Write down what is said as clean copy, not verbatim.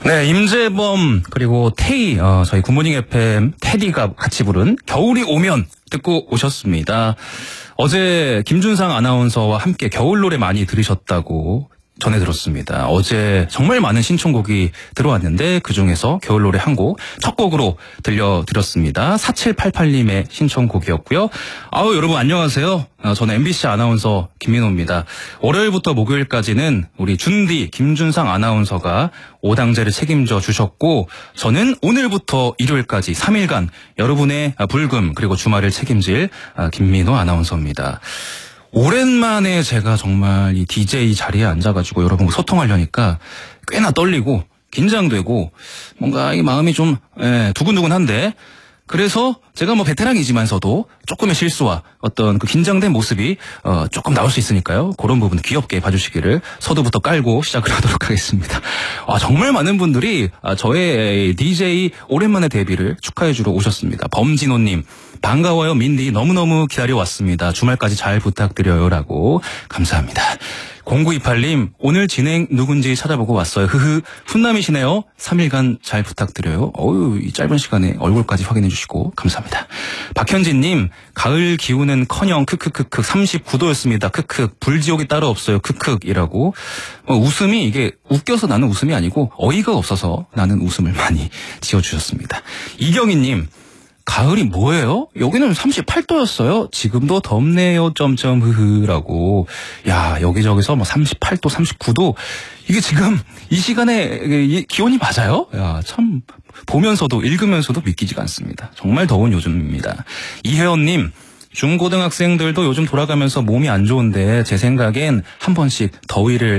네, 임재범 그리고 태희 저희 굿모닝 FM 테디가 같이 부른 겨울이 오면 듣고 오셨습니다. 어제 김준상 아나운서와 함께 겨울 노래 많이 들으셨다고 전해 들었습니다. 어제 정말 많은 신청곡이 들어왔는데 그중에서 겨울 노래 한 곡 첫 곡으로 들려드렸습니다. 4788님의 신청곡이었고요. 아우 여러분 안녕하세요. 저는 MBC 아나운서 김민호입니다. 월요일부터 목요일까지는 우리 준디 김준상 아나운서가 5당제를 책임져 주셨고 저는 오늘부터 일요일까지 3일간 여러분의 불금 그리고 주말을 책임질 김민호 아나운서입니다. 오랜만에 제가 정말 이 DJ 자리에 앉아가지고 여러분과 소통하려니까 꽤나 떨리고 긴장되고 뭔가 이 마음이 좀 두근두근한데 그래서 제가 뭐 베테랑이지만서도 조금의 실수와 어떤 그 긴장된 모습이 조금 나올 수 있으니까요. 그런 부분 귀엽게 봐주시기를 서두부터 깔고 시작을 하도록 하겠습니다. 정말 많은 분들이 저의 DJ 오랜만에 데뷔를 축하해주러 오셨습니다. 범진호님 반가워요 민디 너무너무 기다려왔습니다. 주말까지 잘 부탁드려요 라고 감사합니다. 0928님 오늘 진행 누군지 찾아보고 왔어요. 훈남이시네요. 3일간 잘 부탁드려요. 이 짧은 시간에 얼굴까지 확인해 주시고 감사합니다. 박현진님 가을 기운은커녕 크크크크 39도였습니다. 크크 불지옥이 따로 없어요. 크크이라고 웃음이 이게 웃겨서 나는 웃음이 아니고 어이가 없어서 나는 웃음을 많이 지어주셨습니다. 이경희님 가을이 뭐예요? 여기는 38도였어요. 지금도 덥네요. 점점 흐흐라고. 야 여기저기서 뭐 38도, 39도 이게 지금 이 시간에 기온이 맞아요? 야 참 보면서도 읽으면서도 믿기지가 않습니다. 정말 더운 요즘입니다. 이혜원님 중고등학생들도 요즘 돌아가면서 몸이 안 좋은데 제 생각엔 한 번씩 더위를